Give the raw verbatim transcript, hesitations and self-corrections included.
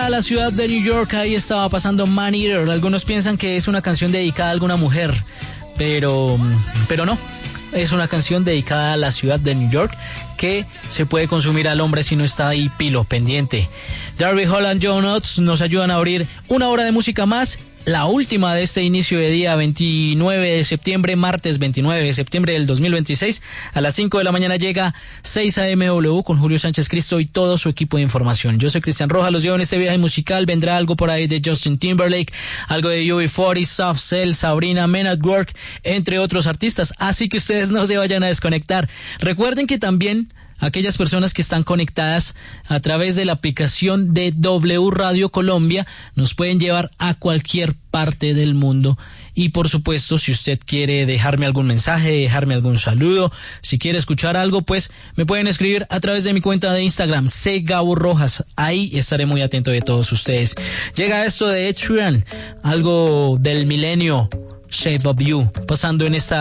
dedicada a la ciudad de New York. Ahí estaba pasando Man Eater. Algunos piensan que es una canción dedicada a alguna mujer, pero, pero no. Es una canción dedicada a la ciudad de New York que se puede consumir al hombre si no está ahí pilo pendiente. Darby Holland, John Oates nos ayudan a abrir una hora de música más. La última de este inicio de día, veintinueve de septiembre, martes veintinueve de septiembre del dos mil veintiséis. A las cinco de la mañana llega seis A M W con Julio Sánchez Cristo y todo su equipo de información. Yo soy Cristian Rojas, los llevo en este viaje musical. Vendrá algo por ahí de Justin Timberlake, algo de U B cuarenta, Soft Cell, Sabrina, Men at Work, entre otros artistas. Así que ustedes no se vayan a desconectar. Recuerden que también aquellas personas que están conectadas a través de la aplicación de W Radio Colombia nos pueden llevar a cualquier parte del mundo. Y por supuesto, si usted quiere dejarme algún mensaje, dejarme algún saludo, si quiere escuchar algo, pues me pueden escribir a través de mi cuenta de Instagram, C Gabo Rojas. Ahí estaré muy atento de todos ustedes. Llega esto de Ed Sheeran, algo del milenio, Shape of You, pasando en esta